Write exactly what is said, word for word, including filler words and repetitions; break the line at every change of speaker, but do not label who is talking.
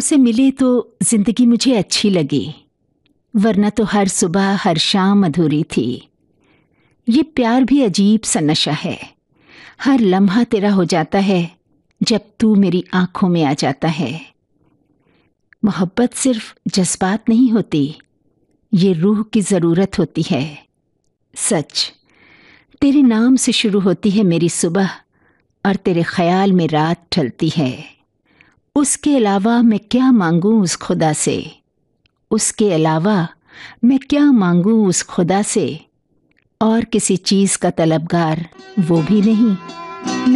तुमसे मिले तो जिंदगी मुझे अच्छी लगी, वरना तो हर सुबह हर शाम अधूरी थी। ये प्यार भी अजीब सा नशा है, हर लम्हा तेरा हो जाता है जब तू मेरी आंखों में आ जाता है। मोहब्बत सिर्फ जज्बात नहीं होती, ये रूह की ज़रूरत होती है। सच, तेरे नाम से शुरू होती है मेरी सुबह और तेरे ख्याल में रात ढलती है। उसके अलावा मैं क्या मांगूं उस खुदा से, उसके अलावा मैं क्या मांगूं उस खुदा से, और किसी चीज़ का तलबगार वो भी नहीं।